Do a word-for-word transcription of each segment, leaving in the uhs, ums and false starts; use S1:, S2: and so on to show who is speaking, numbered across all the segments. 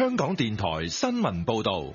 S1: 香港電台新聞報道。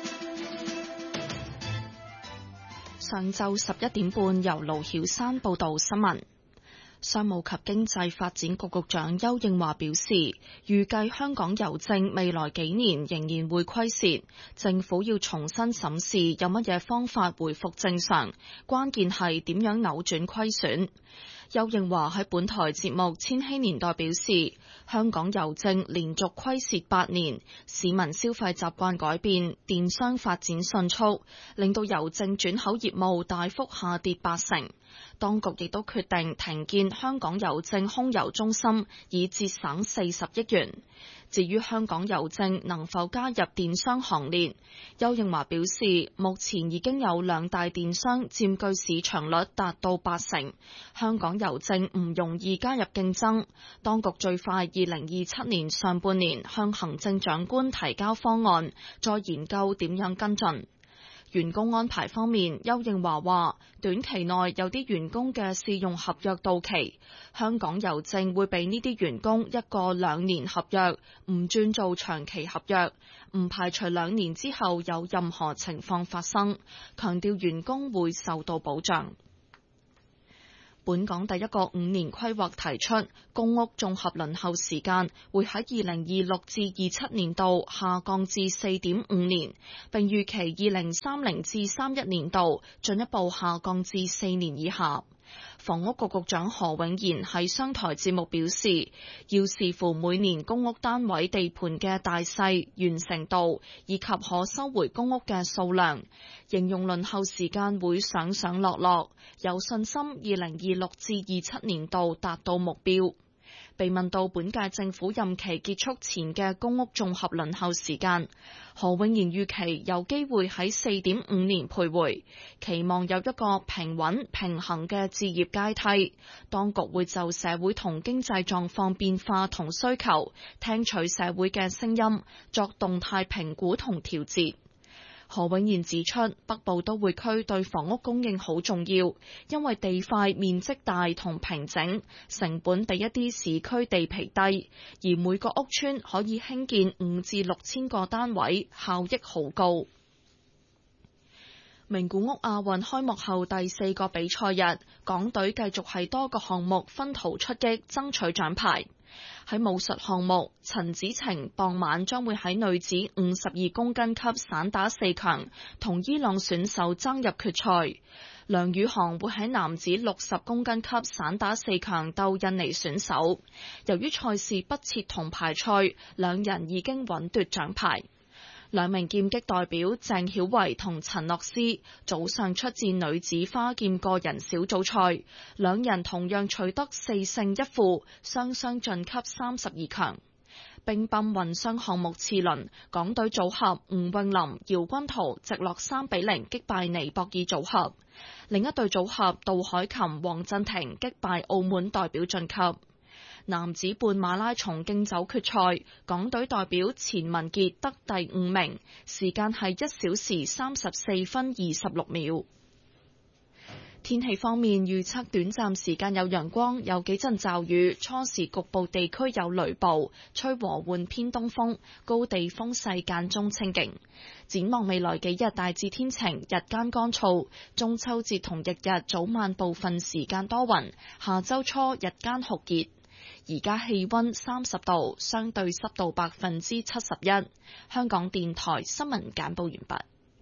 S2: 上晝十一點半，由盧曉山報道新聞。商務及經濟發展局局長邱應華表示，預計香港郵政未來幾年仍然會虧蝕，政府要重新審視有乜嘢方法回復正常，關鍵係點樣扭轉虧損。邱應華喺本台節目《千禧年代》表示，香港郵政連續虧蝕八年，市民消費習慣改變，電商發展迅速，令到郵政轉口業務大幅下跌八成。當局亦都決定停建香港郵政空郵中心，以節省四十億元。至於香港郵政能否加入電商行列，邱應華表示，目前已經有兩大電商佔據市場率達到八成，香港郵政唔容易加入競爭。當局最快二零二七年上半年向行政長官提交方案，再研究點樣跟進。員工安排方面，邱應華話，短期內有啲員工嘅試用合約到期，香港郵政會俾呢啲員工一個兩年合約，唔轉做長期合約，唔排除兩年之後有任何情況發生，強調員工會受到保障。本港第一個五年規劃提出，公屋綜合輪候時間會喺二零二六至二七年度下降至四點五年，並預期二零三零至三一年度進一步下降至四年以下。房屋局局長何永賢喺商台節目表示，要視乎每年公屋單位地盤嘅大細、完成度以及可收回公屋嘅數量，形容輪候時間會上上落落，有信心二零二六至二七年度達到目標。被問到本屆政府任期結束前嘅公屋綜合輪候時間，何永賢預期有機會喺四點五年徘徊，期望有一個平穩平衡嘅置業階梯。當局會就社會同經濟狀況變化同需求，聽取社會嘅聲音，作動態評估同調節。何永賢指出，北部都會區對房屋供應好重要，因為地塊面積大同平整，成本比一啲市區地皮低，而每個屋邨可以興建五至六千個單位，效益好高。名古屋亞運開幕後第四個比賽日，港隊繼續係多個項目分途出擊，爭取獎牌。喺武術項目，陳子晴傍晚將會喺女子五十二公斤級散打四強同伊朗選手爭入決賽。梁宇航會喺男子六十公斤級散打四強鬥印尼選手。由於賽事不設銅牌賽，兩人已經穩奪獎牌。兩名劍擊代表鄭曉維同陳諾斯早上出戰女子花劍個人小組賽，兩人同樣取得四勝一負，雙雙晉級三十二強。乒乓混雙項目次輪，港隊組合吳詠琳、姚君圖直落三比零擊敗尼泊爾組合，另一隊組合杜海琴、黃鎮廷擊敗澳門代表晉級。男子半馬拉松競走決賽，港隊代表錢文傑得第五名，時間係一小時三十四分二十六秒。天氣方面，預測短暫時間有陽光，有幾陣驟雨，初時局部地區有雷暴，吹和緩偏東風，高地風勢間中清勁。展望未來幾日大致天晴，日間乾燥，中秋節同翌日早晚部分時間多雲，下周初日間酷熱。而家氣溫三十度，相對濕度百分之七十一。香港電台新聞簡報完畢。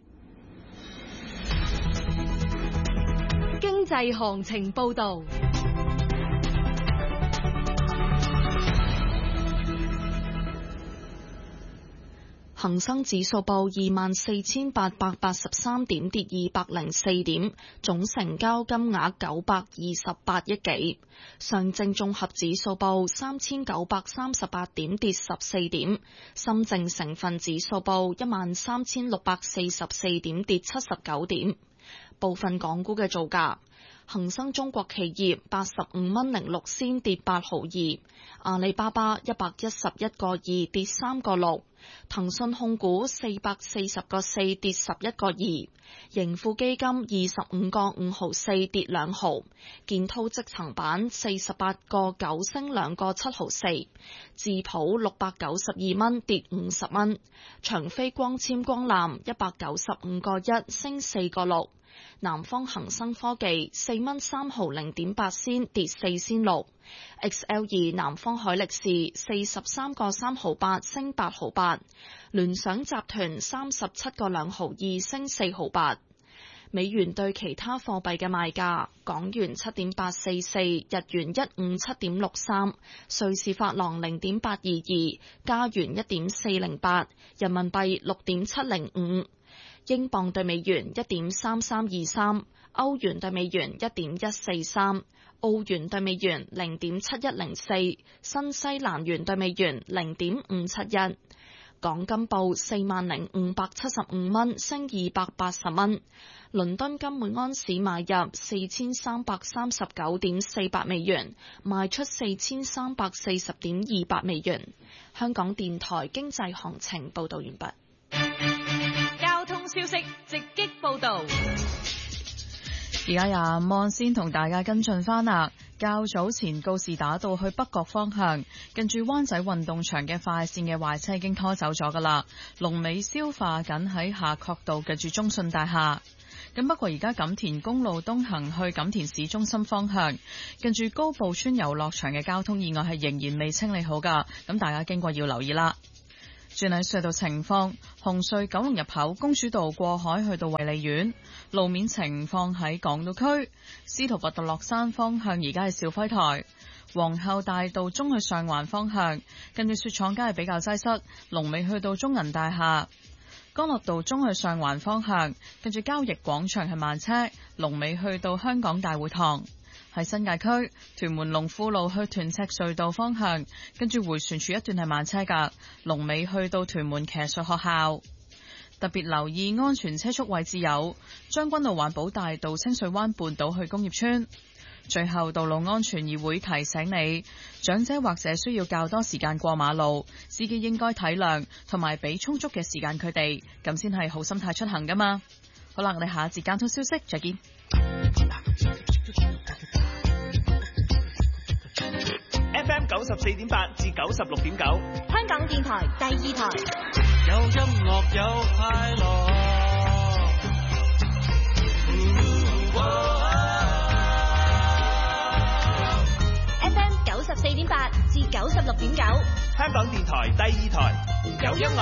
S3: 經濟行情報道。
S2: 恒生指數報二萬四千八百八十三點，跌二百零四點，總成交金額九百二十八億幾。上證綜合指數報三千九百三十八點，跌十四點。深證成分指數報一萬三千六百四十四點，跌七十九點。部分港股嘅造價： 恒生中國企業八十五蚊零六仙跌八毫二，阿里巴巴一百一十一個二跌三個六，騰訊控股四百四十個四跌十一個二，盈富基金二十五個五毫四跌兩毫，建滔積層板四十八個九升兩個七毫四，智普六百九十二蚊跌五十蚊，長飛光纖光纜一百九十五個一升四個六。南方恒生科技四蚊三毫零點八仙跌四仙六 ，X L 二南方海力士四十三個三毫八升八毫八，聯想集團三十七個兩毫二升四毫八。美元對其他貨幣嘅賣價：港元七點八四四，日元一五七點六三，瑞士法郎零點八二二，加元一點四零八，人民幣六點七零五。英鎊對美元一點三三二三，歐元對美元一點一四三，澳元對美元零點七一零四，新西蘭元對美元零點五七一。港金報四萬零五百七十五蚊，升二百八十蚊。倫敦金每安士買入四千三百三十九點四八美元，賣出四千三百四十點二八美元。香港電台經濟行情報道完畢。
S3: 交通消息直擊報道。
S4: 而家廿望先同大家跟進翻啦。較早前告士打道去北角方向，近住灣仔運動場嘅快線嘅壞車已經拖走咗噶啦，龍尾消化緊喺夏慤道近住中信大廈。咁不過而家錦田公路東行去錦田市中心方向，近住高埔村遊樂場嘅交通意外係仍然未清理好噶，咁大家經過要留意啦。轉喺隧道情況，紅隧九龍入口公主道過海去到衛理苑，路面情況喺港島區，司徒拔道落山方向而家係肇輝台，皇后大道中去上環方向，近住雪廠街係比較擠塞，龍尾去到中銀大廈，干諾道中去上環方向，近住交易廣場係慢車，龍尾去到香港大會堂。喺新界區屯門龍富路去屯赤隧道方向，跟住迴旋處一段係慢車㗎，龍尾去到屯門騎術學校。特別留意安全車速位置有將軍澳環保大道清水灣半島去工業村。最後，道路安全議會提醒你，長者或者需要較多時間過馬路，司機應該體諒同埋俾充足嘅時間佢哋，咁先係好心態出行㗎嘛。好啦，我哋下一節交通消息再見。
S5: F M 九十四點八至九十六點九，
S3: 香港電台第二台，
S6: 有音樂有快樂。
S3: F M 九十四點八至九十六點九，
S5: 香港電台第二台，有音樂。